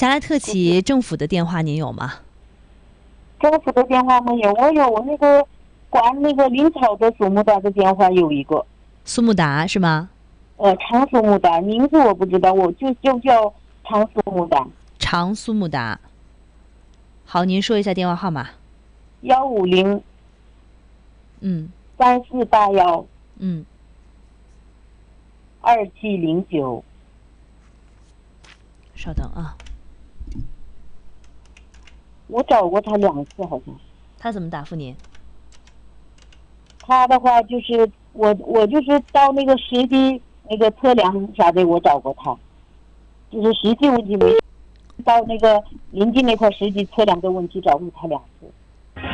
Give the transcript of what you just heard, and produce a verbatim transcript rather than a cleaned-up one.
加拉特旗政府的电话您有吗？ 政府的电话没有，我有我那个管那个林草的苏木达的电话有一个。 苏木达是吗？ 呃，长苏木达，名字我不知道，我就就叫长苏木达。 长苏木达。好，您说一下电话号码。 幺五零。 嗯。 三四八幺。 嗯。 二七零九。 稍等啊。 我找过他两次，好像。 他怎么答复您？ 他的话就是我，我就是到那个实际那个测量啥的，我找过他，就是实际问题没到那个临近那块实际测量的问题找过他两次。